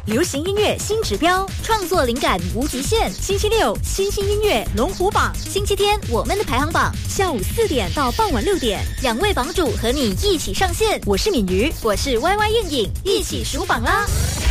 流行音乐新指标，创作灵感无极限。星期六新兴音乐龙虎榜，星期天我们的排行榜，下午4点到傍晚6点，两位榜主和你一起上线。我是敏瑜，我是 YY 燕颖，一起数榜啦！